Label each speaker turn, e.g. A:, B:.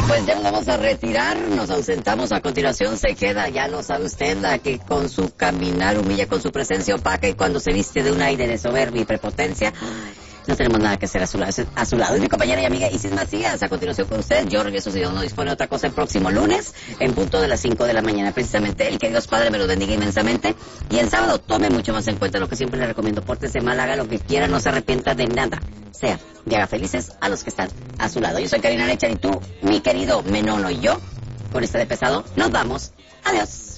A: pues ya nos vamos a retirar, nos ausentamos, a continuación se queda, ya lo sabe usted, la que con su caminar humilla, con su presencia opaca y cuando se viste de un aire de soberbia y prepotencia. No tenemos nada que hacer a su lado. Es mi compañera y amiga Isis Macías. A continuación con usted, yo regreso si Dios no dispone de otra cosa el próximo lunes, en punto de las 5 de la mañana. Precisamente, el que Dios Padre me lo bendiga inmensamente. Y el sábado tome mucho más en cuenta lo que siempre le recomiendo. Pórtese mal, haga lo que quiera, no se arrepienta de nada. Sea, y haga felices a los que están a su lado. Yo soy Karina Lecha y tú, mi querido Menono, y yo, con este de pesado, nos vamos. Adiós.